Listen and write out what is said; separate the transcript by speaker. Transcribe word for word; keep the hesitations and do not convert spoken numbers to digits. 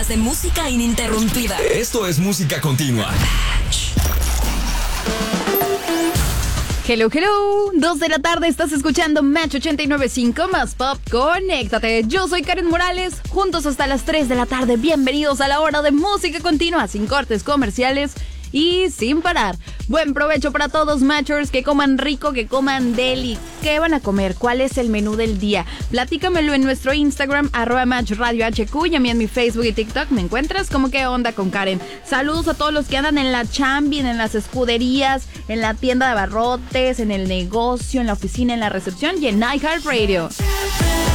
Speaker 1: horas de música ininterrumpida.
Speaker 2: Esto es música continua.
Speaker 3: Hello, hello. Dos de la tarde, estás escuchando Match ochenta y nueve punto cinco más Pop. Conéctate. Yo soy Karen Morales. Juntos hasta las tres de la tarde. Bienvenidos a la hora de música continua, sin cortes comerciales y sin parar. Buen provecho para todos, Matchers. Que coman rico, que coman deli. ¿Qué van a comer? ¿Cuál es el menú del día? Platícamelo en nuestro Instagram, arroba Match Radio H Q, y a mí en mi Facebook y TikTok me encuentras como qué onda con Karen. Saludos a todos los que andan en la chambi, en las escuderías, en la tienda de abarrotes, en el negocio, en la oficina, en la recepción y en iHeartRadio.